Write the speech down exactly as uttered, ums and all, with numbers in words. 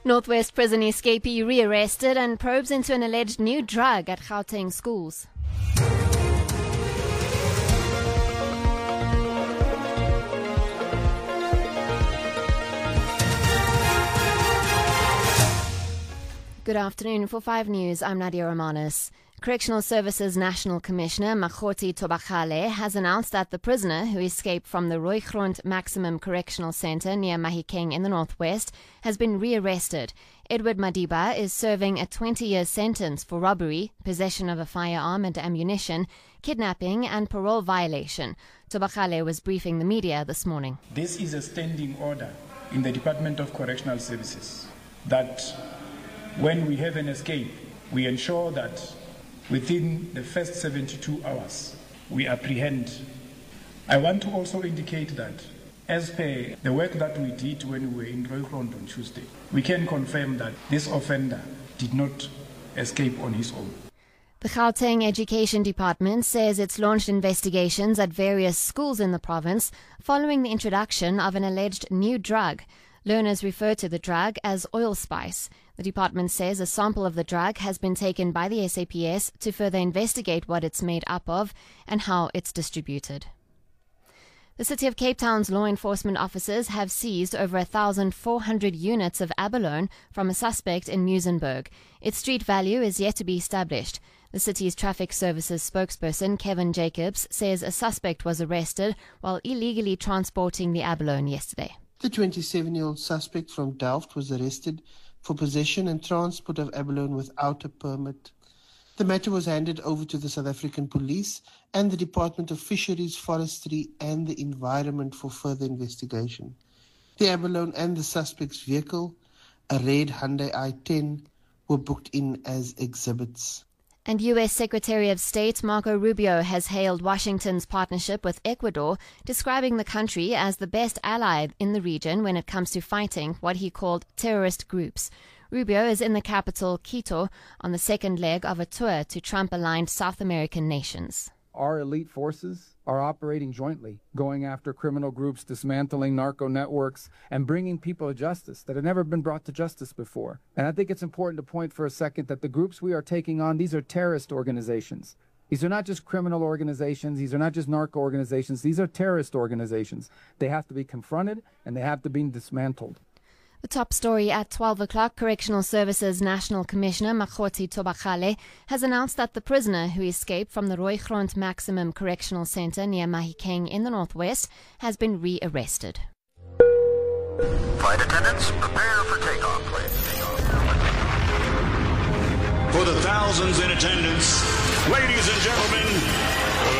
Northwest prison escapee rearrested and probes into an alleged new drug at Gauteng schools. Good afternoon. For five News, I'm Nadia Romanis. Correctional Services National Commissioner Makgoti Thobakgale has announced that the prisoner who escaped from the Rooigrond Maximum Correctional Centre near Mahikeng in the northwest has been rearrested. Edward Madiba is serving a twenty-year sentence for robbery, possession of a firearm and ammunition, kidnapping and parole violation. Thobakgale was briefing the media this morning. This is a standing order in the Department of Correctional Services that when we have an escape, we ensure that within the first seventy-two hours, we apprehend. I want to also indicate that as per the work that we did when we were in Rooigrond on Tuesday, we can confirm that this offender did not escape on his own. The Gauteng Education Department says it's launched investigations at various schools in the province following the introduction of an alleged new drug. Learners refer to the drug as oil spice. The department says a sample of the drug has been taken by the S A P S to further investigate what it's made up of and how it's distributed. The City of Cape Town's law enforcement officers have seized over one thousand four hundred units of abalone from a suspect in Muizenberg. Its street value is yet to be established. The city's traffic services spokesperson, Kevin Jacobs, says a suspect was arrested while illegally transporting the abalone yesterday. The twenty-seven-year-old suspect from Delft was arrested for possession and transport of abalone without a permit. The matter was handed over to the South African Police and the Department of Fisheries, Forestry and the Environment for further investigation. The abalone and the suspect's vehicle, a red Hyundai i ten, were booked in as exhibits. And U S Secretary of State Marco Rubio has hailed Washington's partnership with Ecuador, describing the country as the best ally in the region when it comes to fighting what he called terrorist groups. Rubio is in the capital, Quito, on the second leg of a tour to Trump-aligned South American nations. Our elite forces are operating jointly, going after criminal groups, dismantling narco networks, and bringing people to justice that have never been brought to justice before. And I think it's important to point for a second that the groups we are taking on, these are terrorist organizations. These are not just criminal organizations. These are not just narco organizations. These are terrorist organizations. They have to be confronted and they have to be dismantled. The top story at twelve o'clock, Correctional Services National Commissioner Makgoti Thobakgale has announced that the prisoner who escaped from the Rooigrond Maximum Correctional Centre near Mahikeng in the northwest has been rearrested. Flight attendants, prepare for takeoff, please. For the thousands in attendance, ladies and gentlemen,